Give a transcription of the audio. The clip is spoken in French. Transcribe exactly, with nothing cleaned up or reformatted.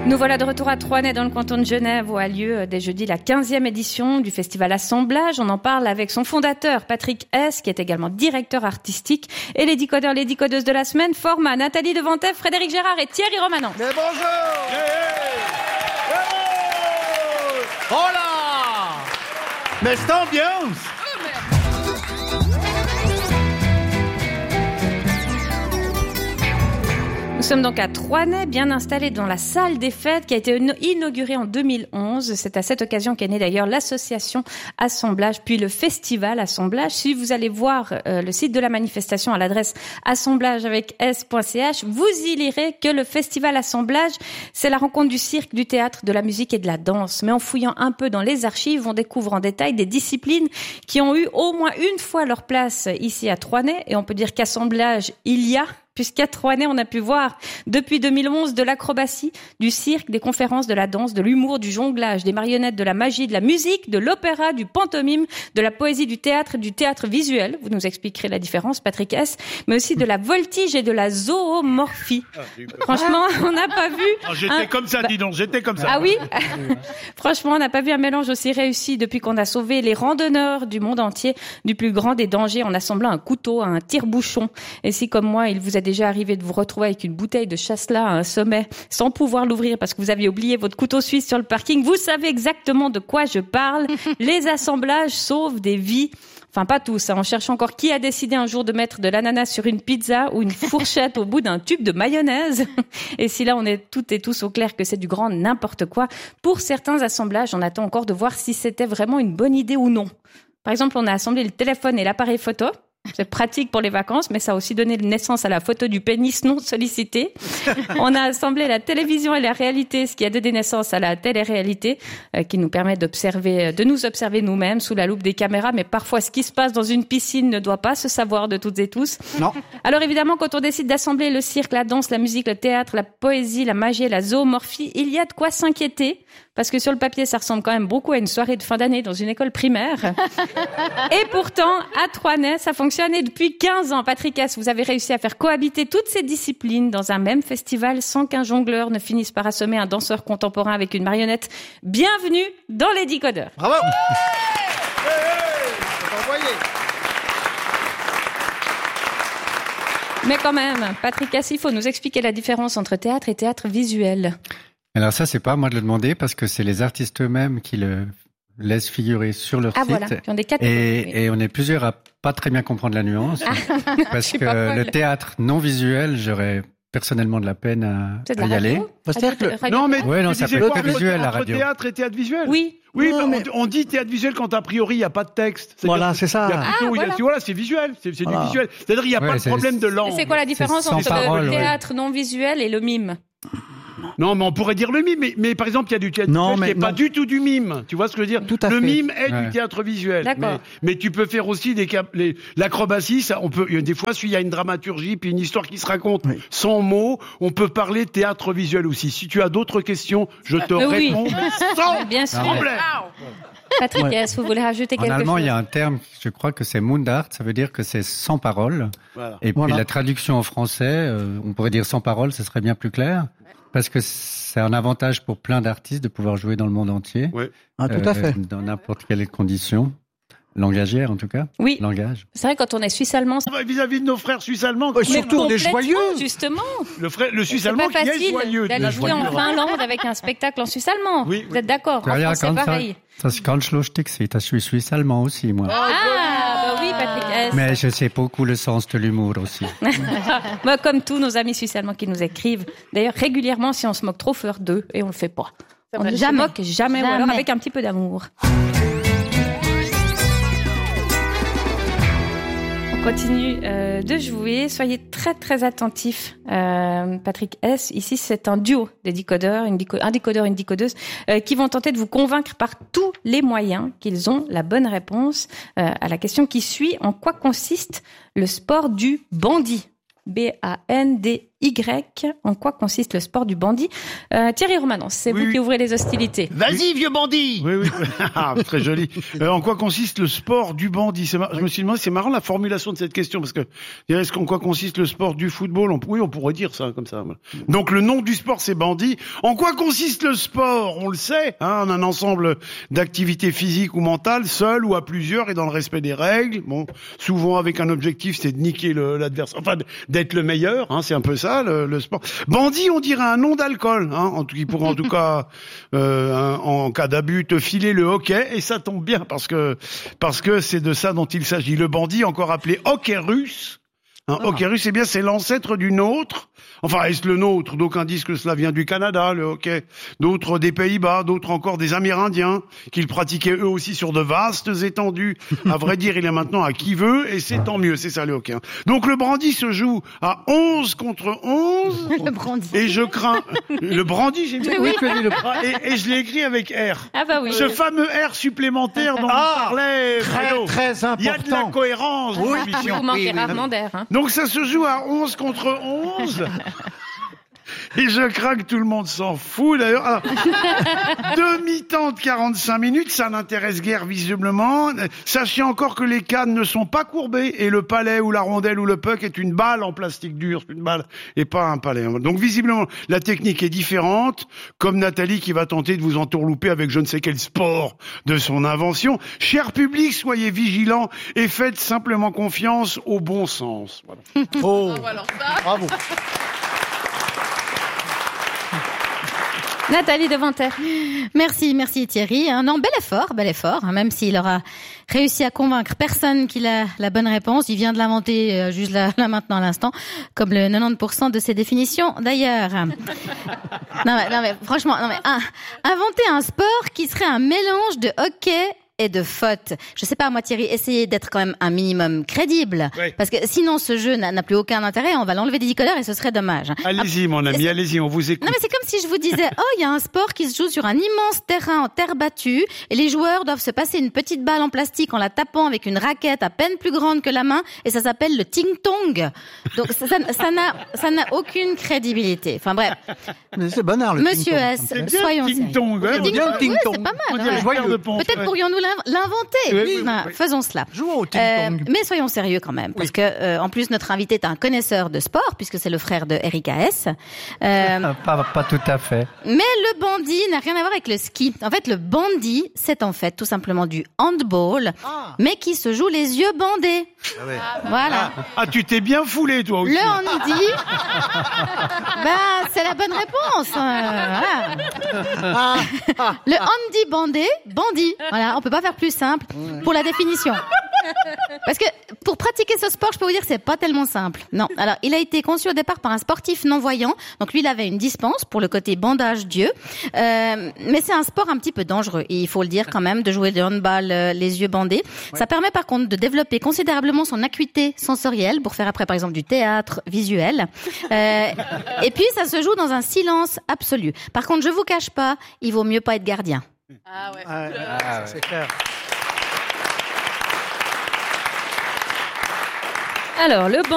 Nous voilà de retour à Troisnay dans le canton de Genève où a lieu dès jeudi la quinzième édition du festival Assemblage. On en parle avec son fondateur Patrick S, qui est également directeur artistique, et les décodeurs, les décodeuses de la semaine, format Nathalie Devanteff, Frédéric Gérard et Thierry Romanant. Mais bonjour. Yeah. Oh là. Mais c'est ambiance. Nous sommes donc à Troisnay, bien installés dans la salle des fêtes qui a été inaugurée en deux mille onze. C'est à cette occasion qu'est née d'ailleurs l'association Assemblage, puis le festival Assemblage. Si vous allez voir euh, le site de la manifestation à l'adresse assemblage avec s point c h, vous y lirez que le festival Assemblage, c'est la rencontre du cirque, du théâtre, de la musique et de la danse. Mais en fouillant un peu dans les archives, on découvre en détail des disciplines qui ont eu au moins une fois leur place ici à Troisnay. Et on peut dire qu'Assemblage, il y a... Puisqu'à Troisnay, on a pu voir depuis deux mille onze de l'acrobatie, du cirque, des conférences, de la danse, de l'humour, du jonglage, des marionnettes, de la magie, de la musique, de l'opéra, du pantomime, de la poésie, du théâtre, du théâtre visuel. Vous nous expliquerez la différence, Patrick S. Mais aussi de la voltige et de la zoomorphie. Ah, Franchement, on n'a pas vu... Oh, j'étais un... comme ça, dis donc, j'étais comme ça. Ah oui. Franchement, on n'a pas vu un mélange aussi réussi depuis qu'on a sauvé les randonneurs du monde entier du plus grand des dangers en assemblant un couteau à un tire-bouchon. Et si, comme moi, il vous a déjà arrivé de vous retrouver avec une bouteille de chasselas à un sommet sans pouvoir l'ouvrir parce que vous aviez oublié votre couteau suisse sur le parking, vous savez exactement de quoi je parle. Les assemblages sauvent des vies. Enfin, pas tous. Hein. On cherche encore qui a décidé un jour de mettre de l'ananas sur une pizza ou une fourchette au bout d'un tube de mayonnaise. Et si là, on est toutes et tous au clair que c'est du grand n'importe quoi, pour certains assemblages, on attend encore de voir si c'était vraiment une bonne idée ou non. Par exemple, on a assemblé le téléphone et l'appareil photo. C'est pratique pour les vacances, mais ça a aussi donné naissance à la photo du pénis non sollicité. On a assemblé la télévision et la réalité, ce qui a donné naissance à la télé-réalité, euh, qui nous permet d'observer, de nous observer nous-mêmes sous la loupe des caméras. Mais parfois, ce qui se passe dans une piscine ne doit pas se savoir de toutes et tous. Non. Alors évidemment, quand on décide d'assembler le cirque, la danse, la musique, le théâtre, la poésie, la magie et la zoomorphie, il y a de quoi s'inquiéter. Parce que sur le papier, ça ressemble quand même beaucoup à une soirée de fin d'année dans une école primaire. Et pourtant, à Troisnay, ça fonctionne et depuis quinze ans. Patrick S, vous avez réussi à faire cohabiter toutes ces disciplines dans un même festival sans qu'un jongleur ne finisse par assommer un danseur contemporain avec une marionnette. Bienvenue dans les décodeurs. Bravo. Hey, hey, hey. Mais quand même, Patrick S, il faut nous expliquer la différence entre théâtre et théâtre visuel. Alors ça, c'est pas à moi de le demander parce que c'est les artistes eux-mêmes qui le laissent figurer sur leur ah, site. Voilà. Puis on est quatre et, oui. et on est plusieurs à pas très bien comprendre la nuance. Ah, parce que le théâtre non visuel, j'aurais personnellement de la peine à, à y aller. C'est-à-dire que... Non, mais ouais, non, ça peut être visuel la radio. Entre théâtre et théâtre visuel. Oui. Oui, non, bah, mais... on, on dit théâtre visuel quand a priori il n'y a pas de texte. C'est voilà, c'est ça. Il y a plutôt, ah, il y a, voilà. voilà, c'est visuel, c'est, c'est voilà. du visuel. C'est-à-dire qu'il n'y a ouais, pas de problème de langue. C'est quoi la différence entre parole, le ouais. théâtre non visuel et le mime? Non, mais on pourrait dire le mime, mais, mais par exemple, il y a du théâtre non, visuel mais, qui n'est pas non. du tout du mime. Tu vois ce que je veux dire? Tout à le fait. mime est ouais. du théâtre visuel. D'accord. Mais, mais tu peux faire aussi des les, l'acrobatie, ça, on peut, des fois, s'il y a une dramaturgie puis une histoire qui se raconte oui. sans mots, on peut parler de théâtre visuel aussi. Si tu as d'autres questions, je te euh, réponds oui. sans Bien sûr. problème. Patrick, Ouais. est-ce que vous voulez rajouter quelque En allemand, chose? il y a un terme, je crois que c'est Mundart, ça veut dire que c'est sans parole. Voilà. Et puis Voilà. la traduction en français, euh, on pourrait dire sans parole, ce serait bien plus clair. Parce que c'est un avantage pour plein d'artistes de pouvoir jouer dans le monde entier. Ouais. Ah, tout à fait. Dans n'importe quelle condition. Langagière, en tout cas. Oui. Langage. C'est vrai, quand on est suisse-allemand, c'est Vis-à-vis de nos frères suisses-allemands, Oh, surtout, on est complètement, joyeux. justement. le, frère, le C'est suisse-allemand pas qui est facile joyeux. d'aller Le jouer en joyeux. Finlande avec un spectacle en suisse-allemand. Oui, Vous oui. êtes d'accord? En Ja, ja, France, c'est ganz pareil. ça, c'est ganz lustig, c'est, je suis suisse-allemand aussi, moi. Ah, bah oui, Patrick S. Mais je sais beaucoup le sens de l'humour aussi. Moi, comme tous nos amis suisse-allemands qui nous écrivent, d'ailleurs, régulièrement, si on se moque trop fort d'eux, et on le fait pas. On ne se Jamais. moque jamais, ou alors Jamais. avec un petit peu d'amour. On continue euh, de jouer. Soyez très très attentifs. Euh, Patrick S, ici c'est un duo de décodeurs, une déco- un décodeur, une décodeuse, euh, qui vont tenter de vous convaincre par tous les moyens qu'ils ont la bonne réponse euh, à la question qui suit. En quoi consiste le sport du bandit? B A N D Y. En quoi consiste le sport du bandit? euh, Thierry Romanon, c'est oui, vous oui. qui ouvrez les hostilités. Vas-y, vieux bandit. Oui, oui. Ah, très joli. Euh, en quoi consiste le sport du bandit? C'est mar... Je me suis demandé, c'est marrant la formulation de cette question, parce que est-ce qu'en quoi consiste le sport du football? on... Oui, on pourrait dire ça comme ça. Donc le nom du sport, c'est bandit. En quoi consiste le sport? On le sait, hein, un ensemble d'activités physiques ou mentales, seul ou à plusieurs et dans le respect des règles. Bon, souvent avec un objectif, c'est de niquer le, l'adversaire, enfin d'être le meilleur. Hein, c'est un peu ça le, le sport. Bandit, on dirait un nom d'alcool, hein, en tout, qui pourrait en tout cas, euh, un, en cas d'abus, te filer le hockey, et ça tombe bien parce que parce que c'est de ça dont il s'agit. Le bandit, encore appelé hockey russe. Un ah. hockey russe, eh bien, c'est l'ancêtre du nôtre. Enfin, est-ce le nôtre? D'aucuns disent que cela vient du Canada, le hockey. D'autres des Pays-Bas, d'autres encore des Amérindiens, qu'ils pratiquaient eux aussi sur de vastes étendues. À vrai dire, il est maintenant à qui veut, et c'est tant mieux, c'est ça le hockey. Donc le brandy se joue à onze contre onze. Le brandy. Et je crains... Le brandy, j'ai dit. Oui, oui. Le... Et, et je l'ai écrit avec R. Ah bah oui. Ce fameux R supplémentaire dont ah, on parlait, Très, très important. Il y a de la cohérence dans Oui, l'émission. vous manquez Oui, oui. rarement d'air. Hein. Donc ça se joue à onze contre onze. Et je crains que tout le monde s'en fout d'ailleurs. Alors, demi-temps de quarante-cinq minutes, ça n'intéresse guère visiblement. Sachez encore que les cannes ne sont pas courbées et le palet ou la rondelle ou le puck est une balle en plastique dur, c'est une balle et pas un palet. Donc visiblement, la technique est différente, comme Nathalie qui va tenter de vous entourlouper avec je ne sais quel sport de son invention. Cher public, soyez vigilants et faites simplement confiance au bon sens. Voilà. Oh, bravo. Nathalie Deventer. Merci, merci Thierry. Un non, bel effort, bel effort. Même s'il aura réussi à convaincre personne qu'il a la bonne réponse, il vient de l'inventer euh, juste là, là maintenant à l'instant, comme le quatre-vingt-dix pour cent de ses définitions d'ailleurs. Non mais, non mais franchement, non mais un, inventer un sport qui serait un mélange de hockey et de faute. Je sais pas, moi Thierry, essayez d'être quand même un minimum crédible. Oui. Parce que sinon ce jeu n'a, n'a plus aucun intérêt, on va l'enlever des décodeurs et ce serait dommage. Allez-y mon ami, allez-y, on vous écoute. Non mais c'est comme si je vous disais, oh il y a un sport qui se joue sur un immense terrain en terre battue et les joueurs doivent se passer une petite balle en plastique en la tapant avec une raquette à peine plus grande que la main et ça s'appelle le ting-tong. Donc ça, ça, ça n'a ça n'a aucune crédibilité. Enfin bref. Mais c'est bonheur le Monsieur ting-tong. S, soyons sérieux. Ting-tong, ouais, Le ting-tong, ting-tong. ouais, c'est pas mal. Ouais. Peut-être ouais. pourrions-nous l'inventer. Oui, oui, non, oui. Faisons cela. Jouons au ting-tong. Euh, mais soyons sérieux quand même, parce oui. que euh, en plus notre invité est un connaisseur de sport, puisque c'est le frère de Erika S. Euh, pas, pas tout à fait. Mais le bandy n'a rien à voir avec le ski. En fait, le bandy, c'est en fait tout simplement du handball, ah. mais qui se joue les yeux bandés. Ah ouais. Voilà. Ah, ah, tu t'es bien foulé toi aussi. Le handy, bah c'est la bonne réponse. Euh, voilà. ah. Le handy bandé, bandy. Voilà, on peut pas faire plus simple pour la définition. Parce que pour pratiquer ce sport, je peux vous dire que c'est pas tellement simple. Non. Alors, il a été conçu au départ par un sportif non-voyant. Donc lui, il avait une dispense pour le côté bandage d'yeux. Euh, mais c'est un sport un petit peu dangereux. Et il faut le dire quand même, de jouer de handball euh, les yeux bandés. Ouais. Ça permet par contre de développer considérablement son acuité sensorielle pour faire après par exemple du théâtre visuel. Euh, et puis ça se joue dans un silence absolu. Par contre, je vous cache pas, il vaut mieux pas être gardien. Ah ouais. Ah, ah, ouais. C'est clair. Alors, le